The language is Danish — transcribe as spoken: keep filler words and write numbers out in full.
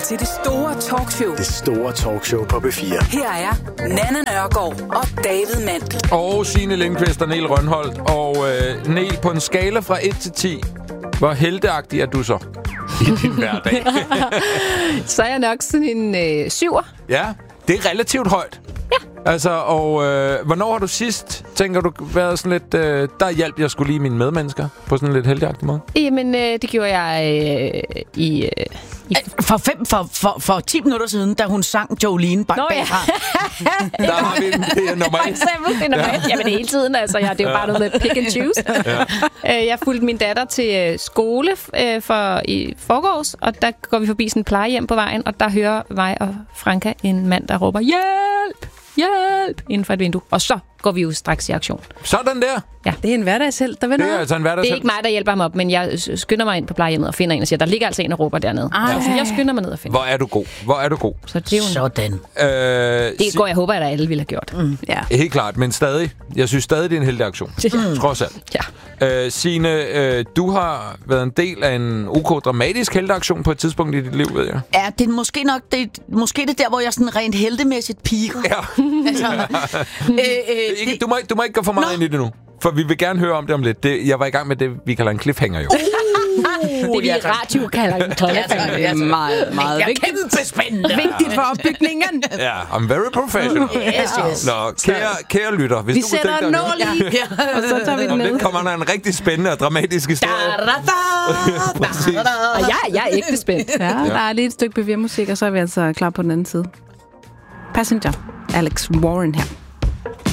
til det store talkshow. Det store talkshow på B fire. Her er Nanna Nørgaard og David Mandt. Og Signe Lindqvist og Niel Rønholdt. Og øh, Niel, på en skala fra et til ti, hvor helteagtig er du så i din hverdag? Så er jeg nok sådan en øh, syver. Ja, det er relativt højt. Ja. Altså, og øh, hvornår har du sidst, tænker du, været sådan lidt... Øh, der hjalp jeg skulle lige mine medmennesker på sådan en lidt helteagtig måde? Jamen, øh, det gjorde jeg øh, i... Øh, i For, fem, for, for, for ti minutter siden, da hun sang Jolene bag Nå, ja. bagfra. Der har vi den. Det er nummer For et. eksempel, det er nummer et. Jamen, det er hele tiden, altså. Jeg, det er jo bare noget med pick and choose. Ja. Jeg fulgte min datter til skole øh, for i forgårs, og der går vi forbi sådan en plejehjem på vejen, og der hører mig og Franka en mand, der råber, hjælp! Hjælp! Inden for et vindue. Og så går vi jo straks i aktion. Sådan der. Ja. Det er en hverdagshelt, der vil Det noget. er altså en Det er hverdagshelt. ikke mig, der hjælper ham op, men jeg skynder mig ind på plejehjemmet og finder en og siger, der ligger altså en og råber dernede. Ej. Så jeg skynder mig ned og finder. Hvor er du god. Hvor er du god. Så det er jo en, Sådan. Øh, det går jeg håber, at alle ville have gjort. Mm. Ja. Helt klart, men stadig. Jeg synes stadig, det er en heldig aktion. Mm. Trods alt. Ja. Øh, Signe, øh, du har været en del af en OK dramatisk helteaktion på et tidspunkt i dit liv, ved jeg. Ja, det er måske nok det, måske det der, hvor jeg sådan rent heltemæssigt piker. Ja. Altså, øh, øh, Ikke, det, du, må, ikke- du må ikke gå for meget Nå. ind i det nu. For vi vil gerne høre om det om lidt. Det, jeg var i gang med det, vi kalder en cliffhanger jo. Det vi i radio kalder en tollefanger. Det er meget, meget jeg er vigtigt. kæmpe spændende. Vigtigt for opbygningen. Ja, I'm very professional. Yes, yes. Nå, kære, kære lytter. Hvis Vi du kunne sætter tænke dig en at høre- nål i, og så tager vi den Om ned. lidt kommer der en rigtig spændende og dramatisk historie. Præcis. Og jeg, jeg er ægte spændt. Ja, der er lige et stykke bevirmusik, og så er vi altså klar på den anden side. Passenger. Alex Warren her.